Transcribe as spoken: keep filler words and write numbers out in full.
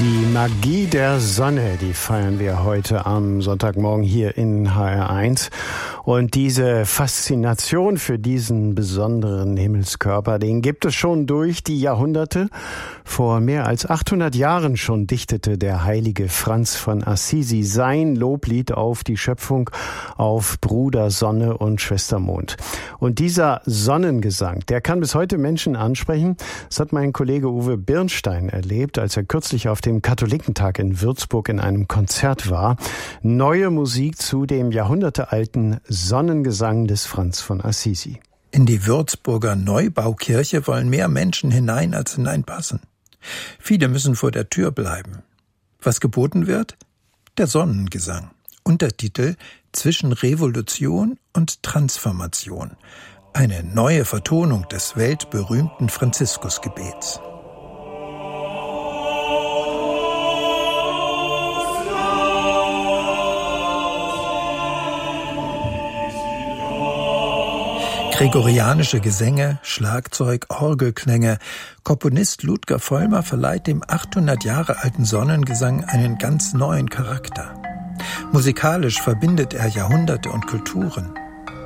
Die Magie der Sonne, die feiern wir heute am Sonntagmorgen hier in H R eins. Und diese Faszination für diesen besonderen Himmelskörper, den gibt es schon durch die Jahrhunderte. Vor mehr als achthundert Jahren schon dichtete der heilige Franz von Assisi sein Loblied auf die Schöpfung, auf Bruder Sonne und Schwester Mond. Und dieser Sonnengesang, der kann bis heute Menschen ansprechen. Das hat mein Kollege Uwe Birnstein erlebt, als er kürzlich auf dem Katholikentag in Würzburg in einem Konzert war. Neue Musik zu dem jahrhundertealten Sonnengesang des Franz von Assisi. In die Würzburger Neubaukirche wollen mehr Menschen hinein, als hineinpassen. Viele müssen vor der Tür bleiben. Was geboten wird? Der Sonnengesang. Untertitel: Zwischen Revolution und Transformation. Eine neue Vertonung des weltberühmten Franziskusgebets. Gregorianische Gesänge, Schlagzeug, Orgelklänge. Komponist Ludger Vollmer verleiht dem achthundert Jahre alten Sonnengesang einen ganz neuen Charakter. Musikalisch verbindet er Jahrhunderte und Kulturen.